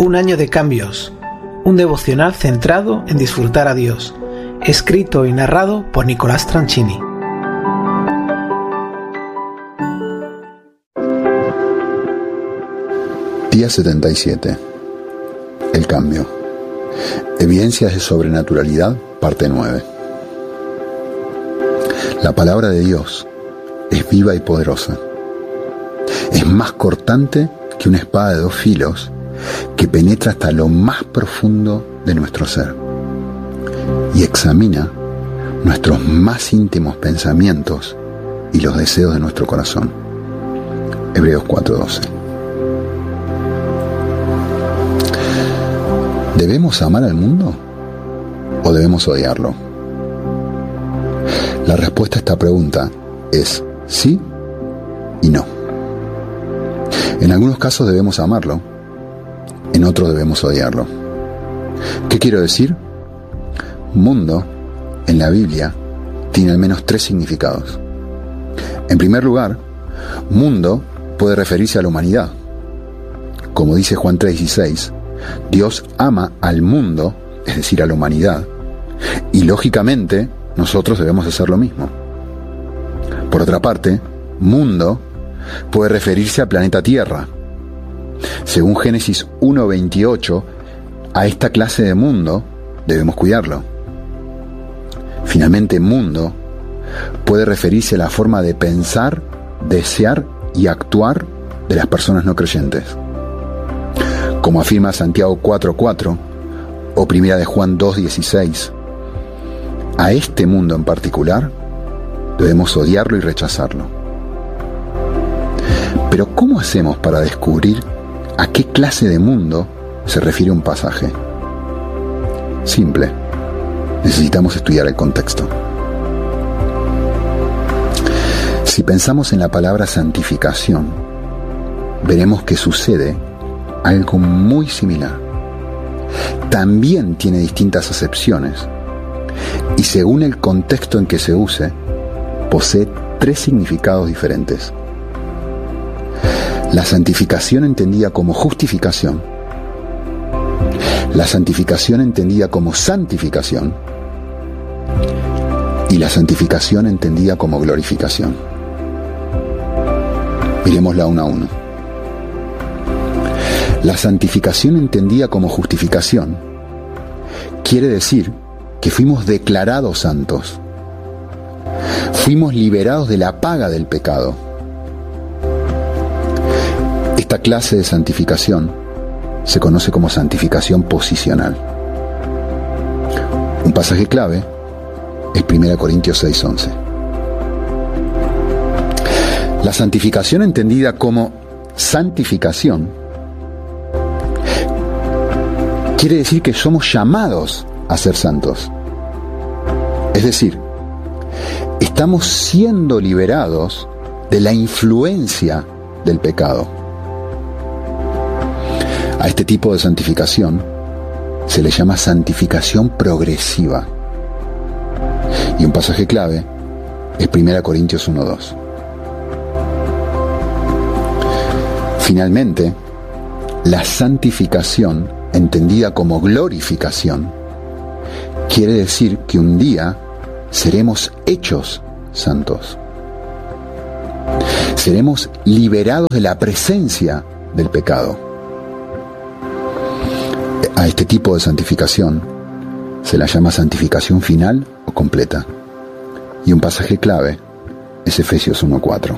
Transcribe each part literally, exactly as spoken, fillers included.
Un año de cambios, un devocional centrado en disfrutar a Dios, escrito y narrado por Nicolás Tranchini. Día setenta y siete. El cambio. Evidencias de sobrenaturalidad, parte nueve. La palabra de Dios es viva y poderosa. Es más cortante que una espada de dos filos que penetra hasta lo más profundo de nuestro ser y examina nuestros más íntimos pensamientos y los deseos de nuestro corazón. Hebreos cuatro doce. ¿Debemos amar al mundo o debemos odiarlo? La respuesta a esta pregunta es sí y no. En algunos casos debemos amarlo, en otros debemos odiarlo. ¿Qué quiero decir? Mundo, en la Biblia, tiene al menos tres significados. En primer lugar, mundo puede referirse a la humanidad. Como dice Juan tres dieciséis, Dios ama al mundo, es decir, a la humanidad, y lógicamente nosotros debemos hacer lo mismo. Por otra parte, mundo puede referirse al planeta Tierra. Según Génesis uno veintiocho, a esta clase de mundo debemos cuidarlo. Finalmente, mundo puede referirse a la forma de pensar, desear y actuar de las personas no creyentes. Como afirma Santiago cuatro cuatro o Primera de Juan dos dieciséis, a este mundo en particular debemos odiarlo y rechazarlo. Pero ¿cómo hacemos para descubrir a qué clase de mundo se refiere un pasaje? Simple. Necesitamos estudiar el contexto. Si pensamos en la palabra santificación, veremos que sucede algo muy similar. También tiene distintas acepciones y según el contexto en que se use, posee tres significados diferentes. La santificación entendida como justificación, la santificación entendida como santificación y la santificación entendida como glorificación. Miremosla uno a uno. La santificación entendida como justificación quiere decir que fuimos declarados santos, fuimos liberados de la paga del pecado. Esta clase de santificación se conoce como santificación posicional. Un pasaje clave es Primera Corintios seis once. La santificación entendida como santificación quiere decir que somos llamados a ser santos. Es decir, estamos siendo liberados de la influencia del pecado. A este tipo de santificación se le llama santificación progresiva. Y un pasaje clave es Primera Corintios uno dos. Finalmente, la santificación, entendida como glorificación, quiere decir que un día seremos hechos santos. Seremos liberados de la presencia del pecado. A este tipo de santificación se la llama santificación final o completa. Y un pasaje clave es Efesios uno cuatro.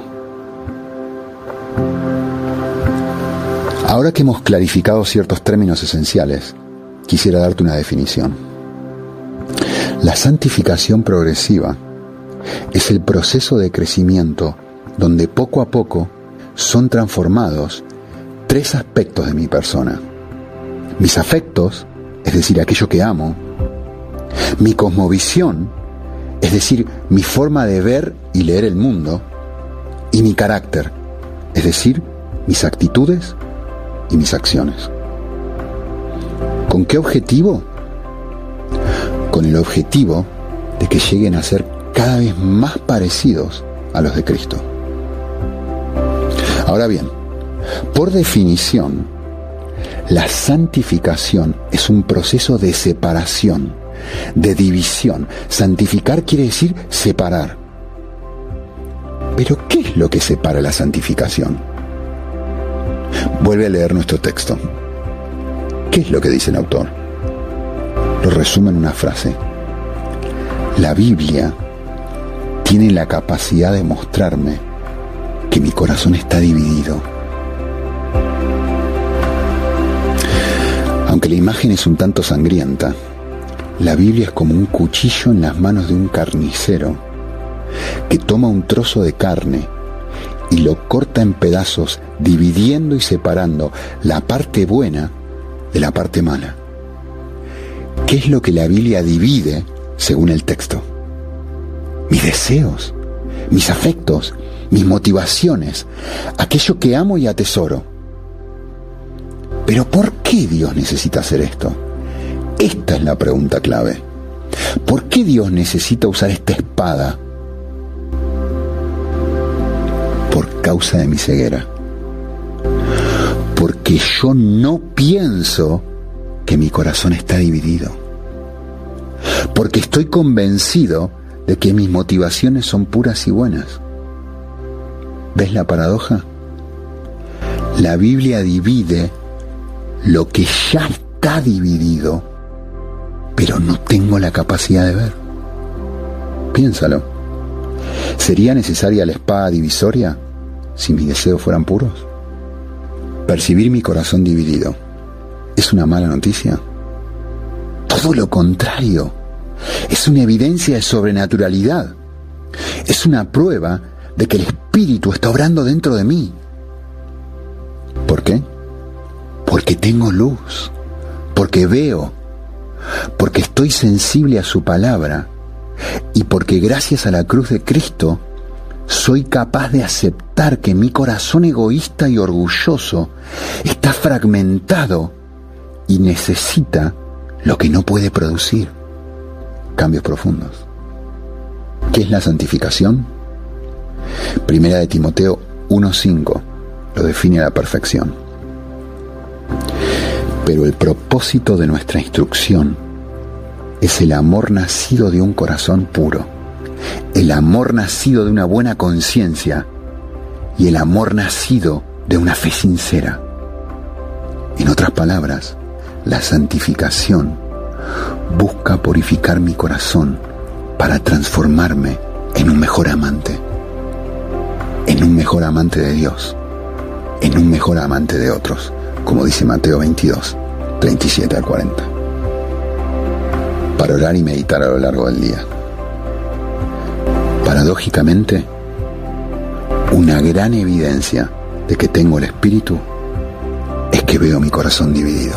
Ahora que hemos clarificado ciertos términos esenciales, quisiera darte una definición. La santificación progresiva es el proceso de crecimiento donde poco a poco son transformados tres aspectos de mi persona. Mis afectos, es decir, aquello que amo, mi cosmovisión, es decir, mi forma de ver y leer el mundo, y mi carácter, es decir, mis actitudes y mis acciones. ¿Con qué objetivo? Con el objetivo de que lleguen a ser cada vez más parecidos a los de Cristo. Ahora bien, por definición, La santificación es un proceso de separación, de división. Santificar quiere decir separar. Pero ¿qué es lo que separa la santificación? Vuelve a leer nuestro texto. ¿Qué es lo que dice el autor? Lo resume en una frase. La Biblia tiene la capacidad de mostrarme que mi corazón está dividido. Aunque la imagen es un tanto sangrienta, la Biblia es como un cuchillo en las manos de un carnicero que toma un trozo de carne y lo corta en pedazos, dividiendo y separando la parte buena de la parte mala. ¿Qué es lo que la Biblia divide según el texto? Mis deseos, mis afectos, mis motivaciones, aquello que amo y atesoro. Pero ¿por qué Dios necesita hacer esto? Esta es la pregunta clave. ¿Por qué Dios necesita usar esta espada? Por causa de mi ceguera. Porque yo no pienso que mi corazón está dividido. Porque estoy convencido de que mis motivaciones son puras y buenas. ¿Ves la paradoja? La Biblia divide lo que ya está dividido, pero no tengo la capacidad de ver. Piénsalo. ¿Sería necesaria la espada divisoria si mis deseos fueran puros? Percibir mi corazón dividido ¿es una mala noticia? Todo lo contrario. Es una evidencia de sobrenaturalidad. Es una prueba de que el Espíritu está obrando dentro de mí. ¿Por qué? Porque tengo luz, porque veo, porque estoy sensible a su palabra y porque gracias a la cruz de Cristo soy capaz de aceptar que mi corazón egoísta y orgulloso está fragmentado y necesita lo que no puede producir: cambios profundos. ¿Qué es la santificación? Primera de Timoteo uno cinco lo define a la perfección. Pero el propósito de nuestra instrucción es el amor nacido de un corazón puro, el amor nacido de una buena conciencia y el amor nacido de una fe sincera. En otras palabras, la santificación busca purificar mi corazón para transformarme en un mejor amante, en un mejor amante de Dios, en un mejor amante de otros, como dice Mateo veintidós, treinta y siete al cuarenta. Para orar y meditar a lo largo del día. Paradójicamente, una gran evidencia de que tengo el Espíritu es que veo mi corazón dividido.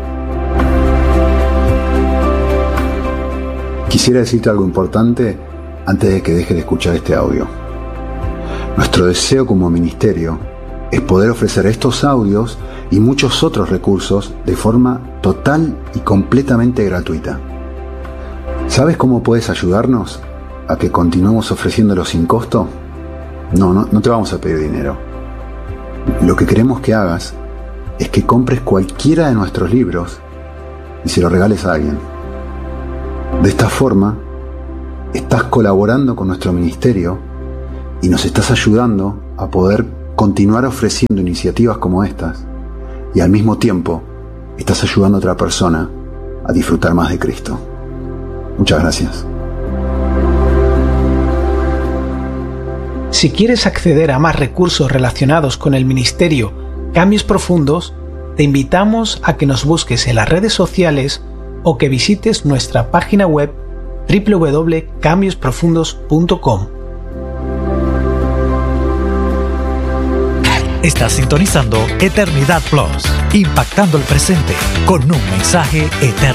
Quisiera decirte algo importante antes de que dejes de escuchar este audio. Nuestro deseo como ministerio es poder ofrecer estos audios y muchos otros recursos de forma total y completamente gratuita. ¿Sabes cómo puedes ayudarnos a que continuemos ofreciéndolo sin costo? No, no, no te vamos a pedir dinero. Lo que queremos que hagas es que compres cualquiera de nuestros libros y se lo regales a alguien. De esta forma, estás colaborando con nuestro ministerio y nos estás ayudando a poder continuar ofreciendo iniciativas como estas, y al mismo tiempo estás ayudando a otra persona a disfrutar más de Cristo. Muchas gracias. Si quieres acceder a más recursos relacionados con el ministerio Cambios Profundos, te invitamos a que nos busques en las redes sociales o que visites nuestra página web doble u doble u doble u punto cambios profundos punto com. Estás sintonizando Eternidad Plus, impactando el presente con un mensaje eterno.